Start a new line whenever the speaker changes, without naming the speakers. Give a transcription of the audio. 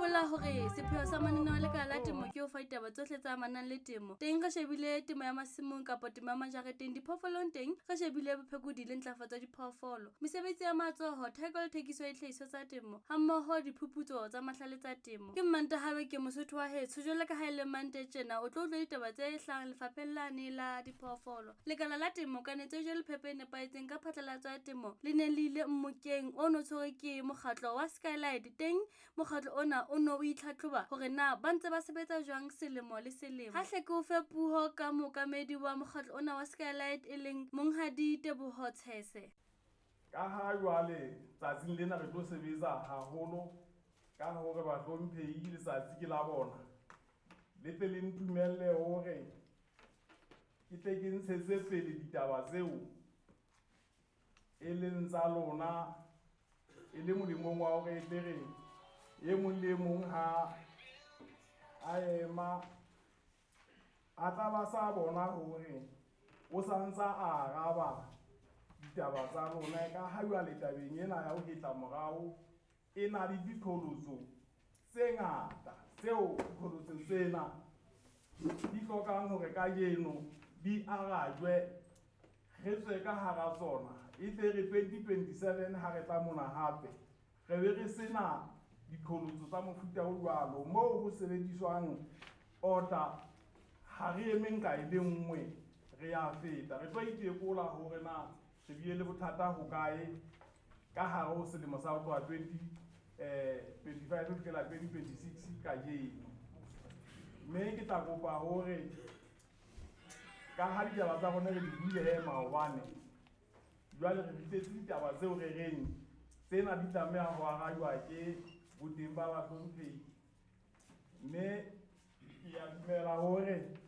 Hopola hore sepheo sa mananeo a lekala la temo ke ho fa ditaba tsohle tse amanang le temo. Teng re shebile temo ya masimong kapa temo ya majareteng, diphoofolong teng re shebile bophekudi le ntlafatso ya diphoofolo, mesebetsi ya matsoho, theko le thekiso ya dihlahiswa tsa temo, hammoho diphuputso tsa mahlale tsa temo. Ke Mmantaha ke Mosotho wa heso, jwale ka ha ile Monday tjena o tlo utlwa ditaba tse hlahang lefapheng lane la diphoofolo. Lekala la temo ka netse jwale phepe e nepahetseng ka phatlalatso ya temo le ne le ile Mmokeng o no tshwerwe ke mokgatlo wa Skylight. Teng mokgatlo ona o no o itlhatlhoba hore na ba ntse ba sebetsa jwang selemo le selemo. Hahle ke o fe puho ka mookamedi wa mokgatlo ona wa Skylight e leng Monghadi Teboho Tshese.
Ka ha jwale tsatsing lena re tlo sebetsa haholo ka hore ba hlomphehi letsatsi ke la bona, le tle le ntumelle hore ke tle ke ntshetse pele ditaba tseo e leng tsa lona, e le molemong wa hore tle re e mong le mong ha a ema a tla ba sa bona hore o santsa a araba ditaba tsa lona. Ka ha jwale tabeng ena ya ho hetla morao e na le diqholotso tse ngata tseo diqholotso tsena di hlokang hore ka jeno di arajwe re tswe ka hara tsona. E tle re 2027 ha re tla mona hape re be re sena diqholotso tsa mofuta o jwalo moo ho sebediswang order ha re emeng ka e le nngwe re ya feta. Re tlo itekola hore na re bile le bothata ho kae ka hare ho selemo sa ho tloha 2025 ho fihlela 2026 ka jeno. Mme ke tla kopa hore ka ha ditaba tsa rona re di bule maobane jwale re fitetse ditaba tseo re reng tsena di tlameha ho arajwa ke boteng ba bahlomphehi. Mme ke a dumela hore